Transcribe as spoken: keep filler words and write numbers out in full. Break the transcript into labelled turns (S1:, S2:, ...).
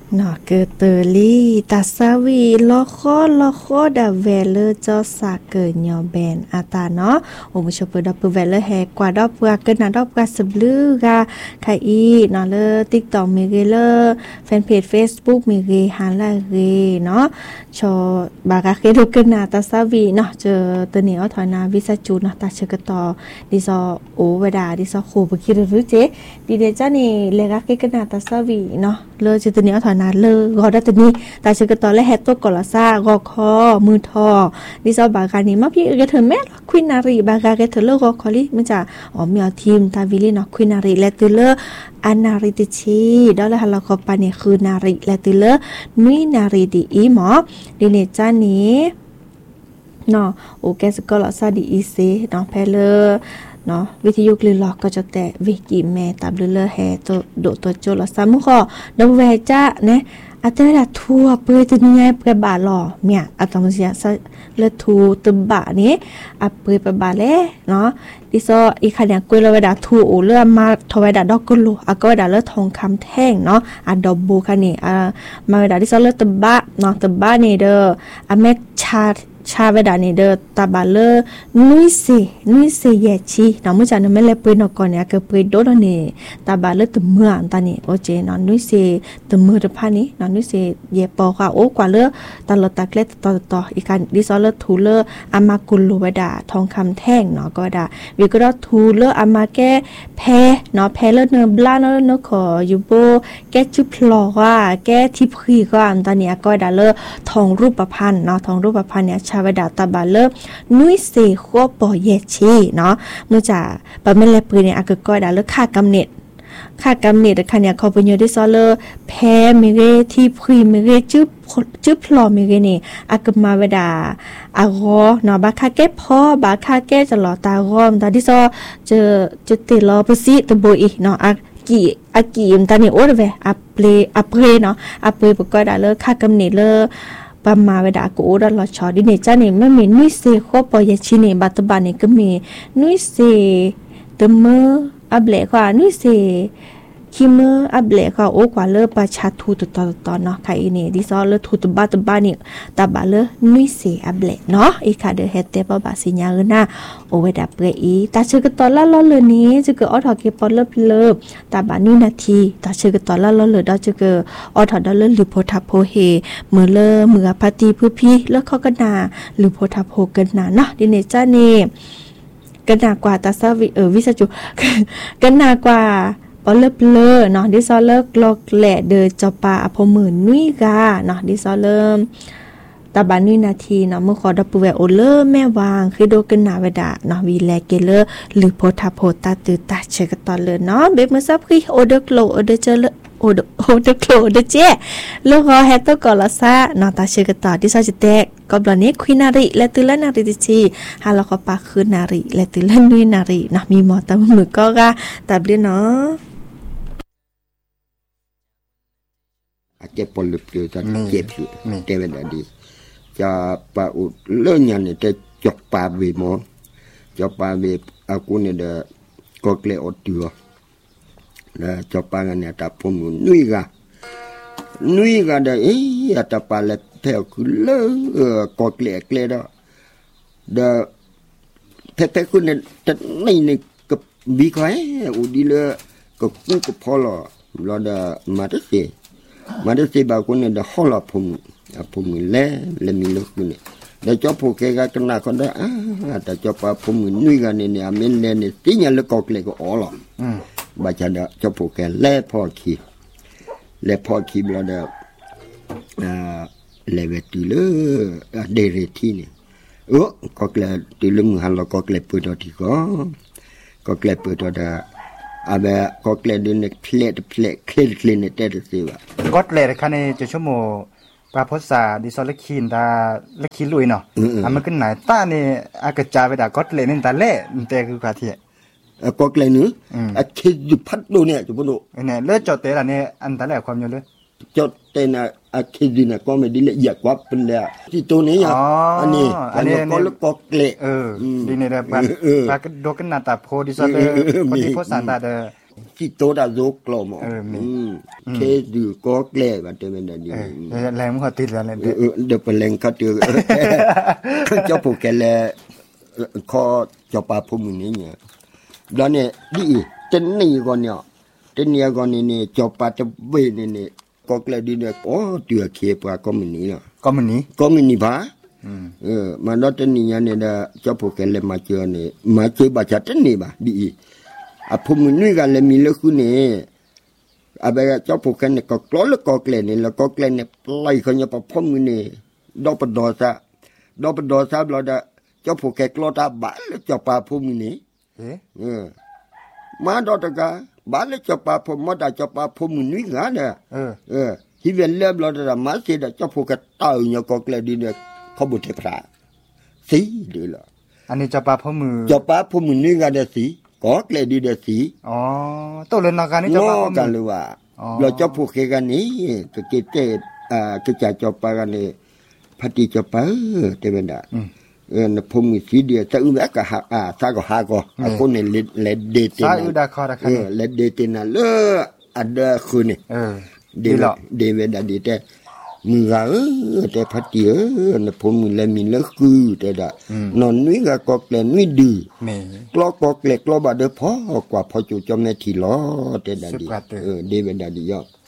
S1: นอเกเตอรี่ตาซาวีลอคอลอคอดาเวเลอร์จอสาเกินยอแบนอาตาเนาะโอมชอเปดอปเวเลอร์แฮกว่าดอปว่าเกินนาดอปกาสบลือกาไคอีเนาะเลอ TikTok มีเกเลอร์แฟนเพจ Facebook มีเกฮันลาเกเนาะชอบากาเกดูเกินนาตาซาวีเนาะเจอตะเนียอถอยนาวิซาจูเนาะตาเชกตอดิซอโอเวดาดิซอโคบคิรรู้เจดิเดจานี่เลกาเกกันนาตาซาวีเนาะเลอเจตะเนียอถอยนาเลอกอดัตนี้ตาเชกตอและแฮตโตกอลาซากอคอมือทอดิซอบากานี่มาพี่เกเธอแม่ควินารีบากาเกเธอเลอกอคอลิมันจะอ๋อมีเอาทีมตาวิลีเนาะควินารีและตุเลออานาริติชีดอลฮาลาคอปานี่คือนาริและตุเลอนุยนาริดีอีหมอดิเนจานี้เนาะโอแกสกอลาซาดีอีเซเนาะเพลอเนาะวิทยุกลือหลอกก็จะแต่วิกิแม่ตับเลือแฮตัวโดตัวโจลาซามุขอดเวจ้าเนี่ยอาจจะได้ทั่วเปื่อยจะนี่ไงเปื่อยบาหล่อเนี่ยอาตมาเสียเลือดทูตึมบะนี้อ่ะเปื่อยไปบาเล่เนาะดิซออีคันเนี่ยกุยละเวดาทูโอเลือมาทวายดาดอกกุลูอ่ะก็เวดาเลือดทองคำแท่งเนาะอ่ะดอกบูคันนี่อ่ะมาเวดาดิซอเลือดตึมบะเนาะตึมบะนี่เด้ออ่ะแม่ชาชาเวดานี่เด้อตาบาเลอนุยเซนุยเซเยชีเนาะมื้อจันแม่เลยเปิ้นก่อนเนี่ยก็เปิ้นโดดนี่ตาบาเลอตะเมื่อตานี่โอเจเนาะนุยเซตะเมื่อตะพานี่เนาะนุยเซเยปอค่ะโอ้กว่าเลอตลอดตะเกล็ดต่อต่ออีกการดิซอเลอทูเลออามากุลโลเวดาทองคำแท่งเนาะก็ดาวิก็ดอทูเลออามาแก้แพเนาะแพเลอเนบลาเนาะเนาะขออยู่โบแก้จุพลอว่าแก้ทิพรีก็อันตาเนี่ยก็ดาเลอทองรูปพรรณเนาะทองรูปพรรณเนี่ยชาเวดาตาบาเลอนุยเซโคปอเยชีเนาะเมื่อจะปะแม่นแลปืนเนี่ยอะก็ก้อยดาเลอค่ากำเนิดค่ากำเนิดค่ะเนี่ยเขาเป็นอยู่ที่ซอเลอแพเมเรที่พรีเมเรจึ๊บจึ๊บพลอเมเรนี่อะก็มาเวดาอะรอเนาะบาคาแก้พ่อบาคาแก้จะหลอตารอมตาที่ซอเจอจุดติรอปสิตะโบอีเนาะอะกี่อะกี่มตานี่โอเวอะเปลอะเปรเนาะอะเปรปก้อยดาเลอค่ากำเนิดเลอปามาเวดากูดอลชอดิเนจ้านี่ไม่มีนุยเซโคปอยชินีบัตบานี่ก็มีนุยเซตเมออับเล่กว่านุยเซคิมเมออับเล่กว่าโอ้กว่าเลอปาชาทูตตอตอเนาะใครนี่ดิซอเลอทูตบาตบานี่ตาบาเลอนุยเซอับเล่เนาะอีคาเดเฮเตปบาสิญาเอนะโอเวดาเปรอีตาเชกตอละลอเลนี้จะเกออทอเกปอเลอเลอตาบานุนาทีตาเชกตอละลอเลดอจะเกอออทอดอเลลิโพทาโพเฮเมื่อเลอเมื่อปาตีผู้พี่เลอเขากันนาลิโพทาโพกันนาเนาะดิเนจ้านี่กันนากว่าตาซาวิเออวิซาจูกันนากว่าปอเลอเลอเนาะดิซอเลอกลอกแหล่เดอจอปาอพมื่นนุยกาเนาะดิซอเลมตาบานุยนาทีเนาะเมื่อขอดับเวโอเลอแม่วางคือโดกันนาเวดาเนาะวีแลเกเลอหรือโพธาโพตาตือตาเชกตอเลเนาะเบเมื่อซับคือโอเดอโกลโอเดเจเลโอเดโอเดโกลเดเจเลขอแฮตโตกอลาซาเนาะตาเชกตอดิซอจิเตกก็บลอนี้ควินาริและตุลนาริติชีฮาลก็ปาคือนาริและตุลนุยนาริเนาะมีหมอตามือก็กะตาบลีเนาะ
S2: อาจจะปนหรือเปล่าจะเจ็บสุดเทวดาดีจะปาอุเลื่อนยันเนี่ยจะจบปาเวมอจบปาเวอากูเนี่ยเดก็เกลอตัวนะจบปากันเนี่ยแต่ผมนุยกะนุยกะเดเอ๊ะแต่ปาเล็บเท่าคือเลื่อก็เกลเกลดเดเท่าเท่าคุณเนี่ยจะไม่เนี่ยกับบีใครอุดีเลยก็กูก็พอละเราเดมาได้สิมาได้สิบางคนเนี่ยเดาหัวละผมผมเล่เล่มีลูกเนี่ยเดี๋ยวจบพวกแกก็กันหน้าคนได้อ่าแต่จบพอผมนุยกันเนี่ยเนี่ยมันเล่เนี่ยที่เนี่ยลูกก็เกลก็อ๋อละบาดเจ็บจบพวกแกเล่พอขี้เล่พอขี้เราเดาอ่าเล่เวทีเลยเดเรทีเนี่ยเออก็เกลตีลุงหันเราก็เกลเปิดตัวที่ก็ก็เกลเปิดตัวได้อาเบะก็เกลดูเนี่ยเพลทเพลทเคลียร์เคลียร์เนี่ยได้สิวะ
S3: ก็เกลคันนี้จะชั่วโมงปลาพษาดิซอลคินตาลคิลุยเนาะอ่ะมันก็ไหนตาเนี่ยอากระจายไปได้ก็เกลนี่ตาเล่แต่คือกะทิ
S2: เออก็เกลนึอ่ะคิดอยู่พัดดูเนี่ยจุบดู
S3: เนี่ยเลือดจอดเตะล่ะเนี่ยอันตาแหลความอยู่เลย
S2: จอดเตะน่ะอะคิดน่ะก็ไม่ได้ละเอียดกว่าเป็นแล้วที่ตัวนี้อ่ะอันนี้อันนี้ก็แล้วก็เกล
S3: เออดีเนี่ยแบบปลาโดกันนาตาโพดิซอลคนที่โพสต์ตาเด
S2: ที่โตดาโซกลอมอืมเคดูก็แกล้ว่าเตมันดี
S3: เออแรงมันก็ติดแล้ว
S2: เออเดี๋ยวไปแรงเขาตือเจ้าผู้แกแลคอเจ้าป่าผู้มึงนี่เนี่ยแล้วเนี่ยดิเจนนี่ก่อนเนี่ยเจนนี่ก่อนนี่เจ้าป่าจะเวนี่ก็แกล้ดีเนี่ยโอ้เตือเคปว่าก็มันนี่เนาะ
S3: ก็มันนี่
S2: ก็มันนี่บ่เออมันดอตนี่เนี่ยเนี่ยเจ้าผู้แกแลมาเจอเนี่ยมาเจอบ่จัดนี่บ่ดิอะผู้มึงนี่ก็เลยมีเลือคือนี่อาเบะเจ้าผู้แกเนี่ยก็กล้อแล้วก็แกล้นี่แล้วก็แกล้เนี่ยปล่อยเขาเนี่ยปะพ่อมึงนี่ดอกปดอซะดอกปดอซะเราได้เจ้าผู้แกกล้อตาบ้าแล้วเจ้าป่าผู้มึงนี่เออมาดอตกะบ้าแล้วเจ้าป่าผู้มาได้เจ้าป่าผู้มึงนี่งาเนี่ยเออเออที่เวลเล่มเราได้มาเสียเจ้าผู้แกตายเนี่ยก็แกล้ดีเนี่ยเขาบุตรพระสีดีละ
S3: อันนี้เจ้าป่าผู้มือ
S2: เจ้าป่าผู้มึงนี่งาเดสีก็แกล้ดีเดสี
S3: อ๋อตัวเล่นนาการนี่เจ้าป่าผู้
S2: กันเลยว่าเราเจ้าผู้แกกันนี้ก็เกเตอ่าก็จะเจ้าป่ากันนี่พอดีเจ้าป่าเตมันดาเออนะผมมีสีเดียวจะอือแม้ก็หาอ่าซาก็หาก็อ่ะคนนี่เลเลเดเต
S3: นะซาอือดาคอดาคัน
S2: เออเลเดเตนะเลอันเดคืนนี่
S3: เออ
S2: ดีละเดเวดาดีแต่มือเออแต่พอดีเออนะผมมีแล้วมีแล้วคือแต่ดานอนนุ้ยก็ก็แกลนุ้ยดื้อกลอกก็แกลกลอบาเด้อพอกว่าพอจู่จอมในที่ล้อแต่ดาดีเออเดเวดาดียอ